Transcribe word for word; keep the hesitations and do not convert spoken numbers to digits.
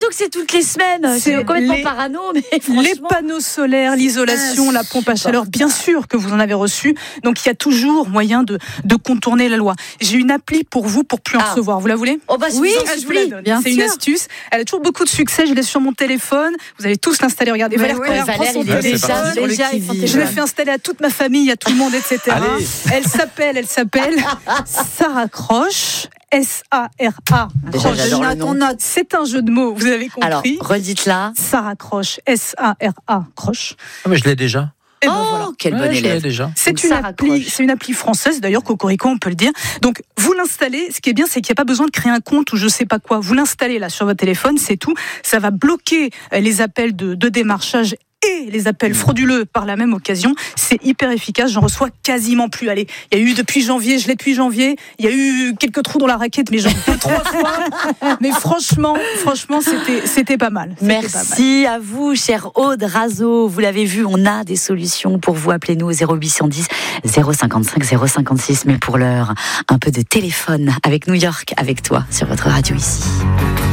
que c'est toutes les semaines. C'est C'est complètement les- parano, mais franchement. Les panneaux solaires, l'isolation, la pompe à chaleur, bien sûr que vous en avez reçu. Donc il y a toujours moyen de, de contourner la loi. J'ai une appli pour vous pour plus en Ah. recevoir. Vous la voulez? Oh bah, Oui, je vous en Ah, je vous supplie. la donne. bien C'est une sûr. astuce. Elle a toujours beaucoup de succès. Je l'ai sur mon téléphone. Vous allez tous l'installer. Regardez, Mais Valère oui, Colère Valère, prend son il est Ouais, c'est déjà, parti. téléphone. déjà, il Je l'ai fait installer à toute ma famille, à tout le monde, et cetera. Allez. Elle s'appelle, elle s'appelle Sarah Croche. S A R A. Déjà, j'adore le Note, nom. on note. C'est un jeu de mots, vous avez compris. Alors, redites-la. Sarah Croche. S A R A. Croche. Ah, mais je l'ai déjà. Et Oh, ben voilà. quel Ouais, bon je l'ai élève. déjà. C'est Donc, une, Sarah appli, Croche. c'est une appli française, d'ailleurs, Cocorico, on peut le dire. Donc, vous l'installez. Ce qui est bien, c'est qu'il n'y a pas besoin de créer un compte ou je sais pas quoi. Vous l'installez là sur votre téléphone, c'est tout. Ça va bloquer euh, les appels de, de démarchage et les appels frauduleux par la même occasion. C'est hyper efficace. J'en reçois quasiment plus. Allez, il y a eu depuis janvier, je l'ai depuis janvier. Il y a eu quelques trous dans la raquette, mais genre deux, trois fois. Mais franchement, franchement, c'était, c'était pas mal. C'était pas mal. Merci à vous, chère Aude Razo. Vous l'avez vu, on a des solutions pour vous. Appelez-nous au zéro huit cent dix zéro cinquante-cinq zéro cinquante-six. Mais pour l'heure, un peu de téléphone avec New York, avec toi, sur votre radio ici.